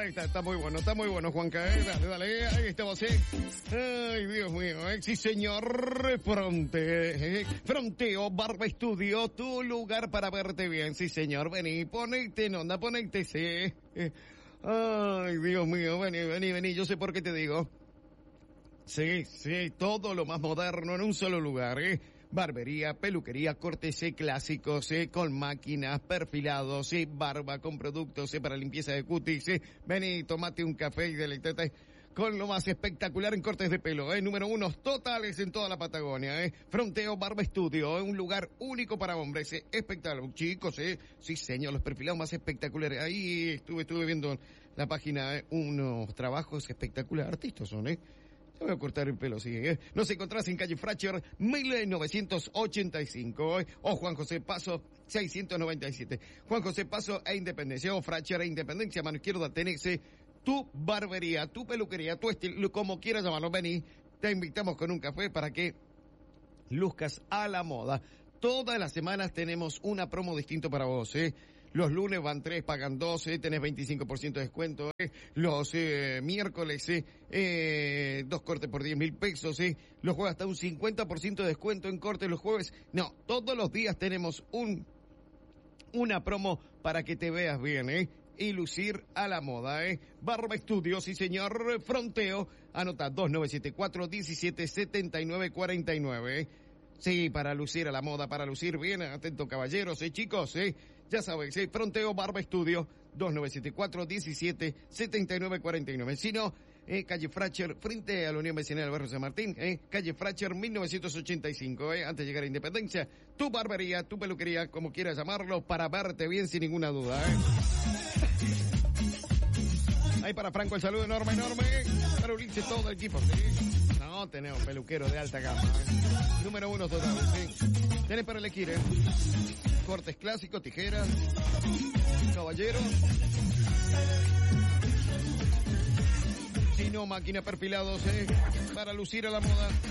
Está muy bueno, Juanca, dale, ahí estamos, Ay, Dios mío, sí, señor, Fronteo Barba Estudio, tu lugar para verte bien, sí, señor, vení, ponete en onda, sí. Ay, Dios mío, vení, yo sé por qué te digo. Sí, todo lo más moderno en un solo lugar, Barbería, peluquería, cortes clásicos, con máquinas, perfilados, barba con productos para limpieza de cutis, vení, tomate un café y deleítate con lo más espectacular en cortes de pelo, número 1 totales en toda la Patagonia, Fronteo Barba Estudio, un lugar único para hombres, espectacular, chicos, sí señor, los perfilados más espectaculares, ahí estuve viendo la página, unos trabajos espectaculares, artistas son, Te voy a cortar el pelo, sí, Nos encontrás en calle Fracher, 1985, o Juan José Paso, 697. Juan José Paso e Independencia, o Fracher e Independencia, mano izquierda tenés tu barbería, tu peluquería, tu estilo, como quieras llamarlo, vení, te invitamos con un café para que luzcas a la moda. Todas las semanas tenemos una promo distinto para vos, Los lunes van 3, pagan 12, tenés 25% de descuento, Los miércoles, 2 cortes por 10.000 pesos, Los jueves hasta un 50% de descuento en corte los jueves. No, todos los días tenemos una promo para que te veas bien, y lucir a la moda, Barba Estudio, sí señor, Fronteo, anota 2974-177949, Sí, para lucir a la moda, para lucir bien, atento caballeros, chicos, ya sabéis, Fronteo Barba Estudio, 2974-177949. Si no, calle Fracher, frente a la Unión Vecinal del Barrio San Martín, calle Fracher, 1985, antes de llegar a Independencia, tu barbería, tu peluquería, como quieras llamarlo, para verte bien sin ninguna duda, Ahí para Franco el saludo enorme, para Ulises, todo el equipo, No, tenemos peluquero de alta gama, Número 1 total, Tenés para elegir, cortes clásicos, tijeras, caballero. Si no, máquina perfilados, para lucir a la moda.